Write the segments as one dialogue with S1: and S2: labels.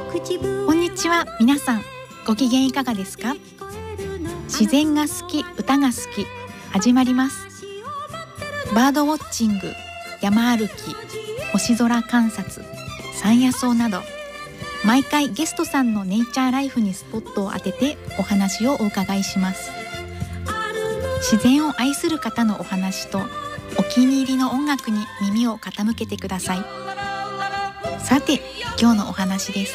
S1: こんにちは。皆さんご機嫌いかがですか？自然が好き、歌が好き、始まります。バードウォッチング、山歩き、星空観察、山野草など、毎回ゲストさんのネイチャーライフにスポットを当ててお話をお伺いします。自然を愛する方のお話とお気に入りの音楽に耳を傾けてください。さて、今日のお話です。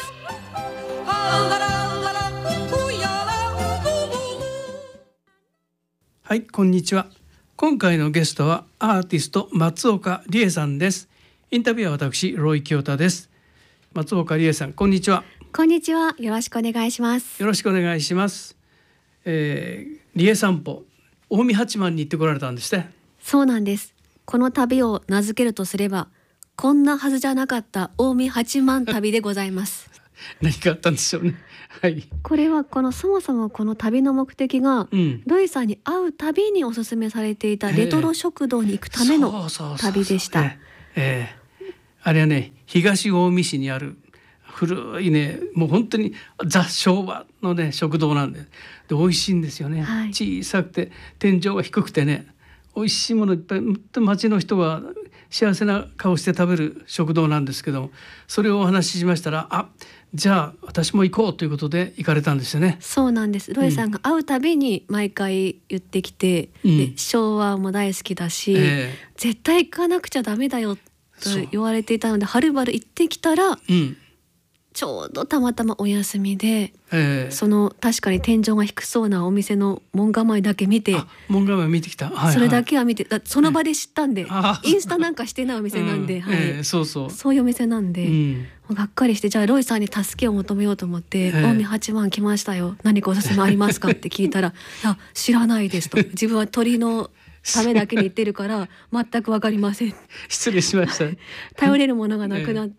S2: はい、こんにちは。今回のゲストはアーティスト松岡理恵さんです。インタビューは私ロイ清田です。松岡理恵さん、こんにちは。
S3: こんにちは。よろしくお願いします。
S2: よろしくお願いします。理恵散歩、近江八幡に行ってこられたんですね。
S3: そうなんです。この旅を名付けるとすれば、こんなはずじゃなかった近江八幡旅でございます
S2: 何かあったんでしょうね。はい。
S3: これはそもそもこの旅の目的が、ロイさんに会う旅におすすめされていたレトロ食堂に行くための旅でした。
S2: あれはね、東近江市にある古いね、もう本当にザ昭和のね食堂なんで、美味しいんですよね、はい、小さくて天井が低くてね、美味しいものいっぱい、町の人が幸せな顔して食べる食堂なんですけども、それをお話ししましたら、じゃあ私も行こうということで行かれたんですよね。
S3: そうなんです。ロイさんが会うたびに毎回言ってきて、で昭和も大好きだし、絶対行かなくちゃダメだよと言われていたので、はるばる行ってきたら、ちょうどたまたまお休みで、その確かに天井が低そうなお店の門構えだけ見て、
S2: 門構え見てきた、
S3: それだけは見て、その場で知ったんで、インスタなんかしてないお店なんで、そういうお店なんで、がっかりして、じゃあロイさんに助けを求めようと思って、近江八幡来ましたよ、何かおすすめありますかって聞いたらいや知らないですと、自分は鳥のためだけに言ってるから全く分かりません
S2: 失礼しました
S3: 頼れるものがなくなって、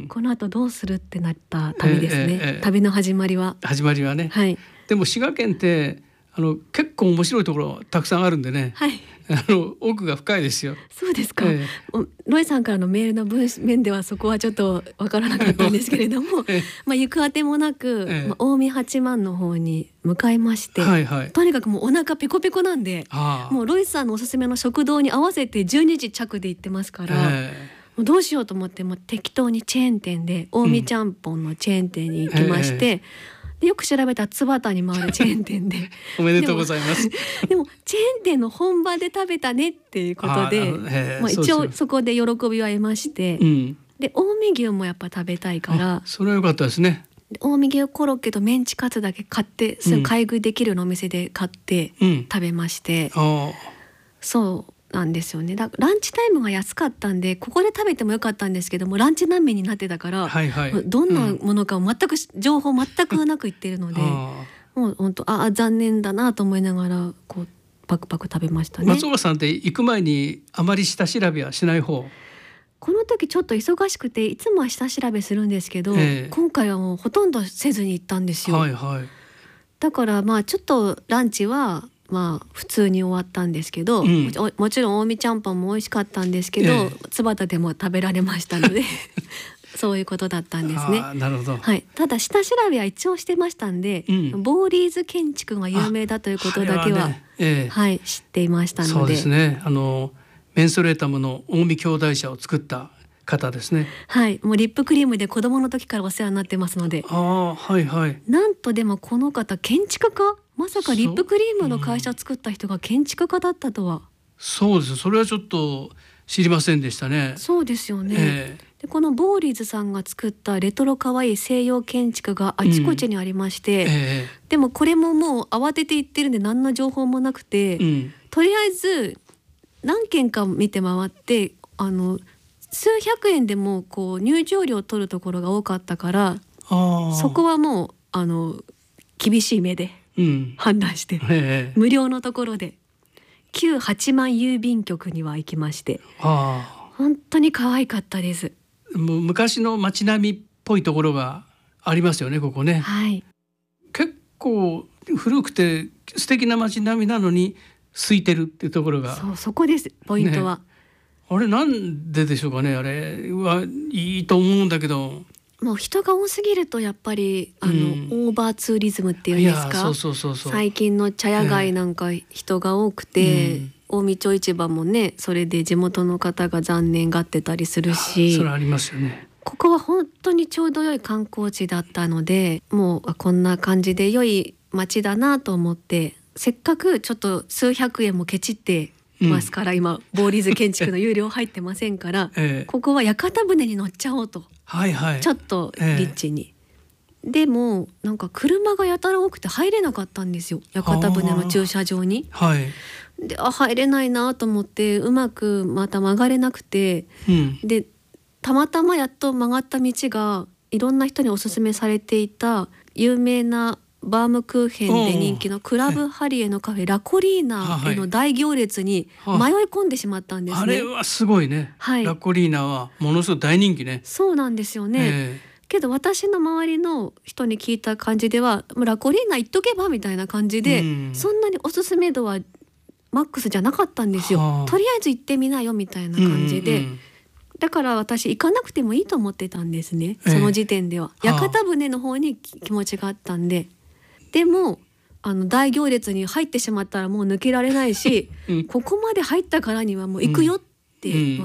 S3: この後どうするってなった旅ですね、旅の始まりは
S2: ね、
S3: はい、
S2: でも滋賀県って結構面白いところたくさんあるんでね、
S3: はい、
S2: 奥が深いですよ。
S3: そうですか、ロイさんからのメールの文面ではそこはちょっとわからなかったんですけれども行くあてもなく、近江八幡の方に向かいまして、とにかくもうお腹ペコペコなんで、もうロイさんのおすすめの食堂に合わせて12時着で行ってますから、もうどうしようと思って、もう適当にチェーン店で近江ちゃんぽんのチェーン店に行きまして、でよく調べたら津幡に回るチェーン店で
S2: おめでとうございます。
S3: でもチェーン店の本場で食べたねっていうことで、一応そこで喜びを得まして、で近江牛もやっぱ食べたいから、
S2: それは良かったですね。
S3: 近江牛コロッケとメンチカツだけ買って、すぐ買い食いできるのお店で買って食べまして、そうなんですよね。ランチタイムが安かったんで、ここで食べてもよかったんですけども、ランチ難民になってたから、どんなものか全く情報全くなく言ってるので、もう本当残念だなと思いながらこうパクパク食べましたね。
S2: 松岡さんって行く前にあまり下調べはしない方？
S3: この時ちょっと忙しくて、いつもは下調べするんですけど、今回はもうほとんどせずに行ったんですよ。だからちょっとランチは普通に終わったんですけど、もちろん近江ちゃんぽんも美味しかったんですけど、津幡でも食べられましたのでそういうことだったんですね。
S2: なるほど、
S3: はい、ただ下調べは一応してましたんで、ボーリーズ建築が有名だということだけは、知っていましたので。
S2: そうですね、メンソレータムの近江兄弟社を作った方ですね。
S3: はい、もうリップクリームで子供の時からお世話になってますので。なんとでもこの方建築家、まさかリップクリームの会社を作った人が建築家だったとは。
S2: そうです。それはちょっと知りませんでしたね。
S3: そうですよね、でこのボーリーズさんが作ったレトロかわいい西洋建築があちこちにありまして、でもこれももう慌てて行ってるんで何の情報もなくて、とりあえず何軒か見て回って、数百円でもこう入場料を取るところが多かったから、そこはもう厳しい目で判断して、無料のところで旧八幡郵便局には行きまして、本当に可愛かったです。
S2: もう昔の街並みっぽいところがありますよね、ここね。結構古くて素敵な街並みなのに空いてるっていうところが、
S3: そこですポイントは、
S2: あれなんででしょうかね。あれはいいと思うんだけど
S3: もう人が多すぎるとやっぱりオーバーツーリズムっていうんですか。最近の茶屋街なんか人が多くて、近江町市場もね、それで地元の方が残念がってたりするし、
S2: それありますよね。
S3: ここは本当にちょうど良い観光地だったので、もうこんな感じで良い街だなと思って、せっかくちょっと数百円もケチってますから、今ボーリーズ建築の有料入ってませんから、ここは屋形船に乗っちゃおうと、ちょっとリッチに、でもなんか車がやたら多くて入れなかったんですよ、屋形船の駐車場に。で入れないなと思って、うまくまた曲がれなくて、でたまたまやっと曲がった道がいろんな人におすすめされていた有名なバームクーヘンで人気のクラブハリエのカフェラコリーナへの大行列に迷い込んでしまったんですね。
S2: あれはすごいね、ラコリーナはものすごい大人気ね。
S3: そうなんですよね、けど私の周りの人に聞いた感じでは、ラコリーナ行っとけばみたいな感じで、そんなにおすすめ度はマックスじゃなかったんですよ。とりあえず行ってみなよみたいな感じで、だから私行かなくてもいいと思ってたんですね、その時点では。屋形船の方に気持ちがあったんで。でも大行列に入ってしまったらもう抜けられないし、ここまで入ったからにはもう行くよって